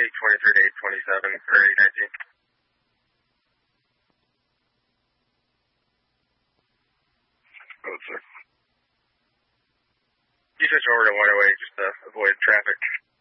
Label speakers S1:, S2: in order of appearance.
S1: 823 to 827 or 819.
S2: Oh, sir.
S1: You switch over to 108 just to avoid traffic.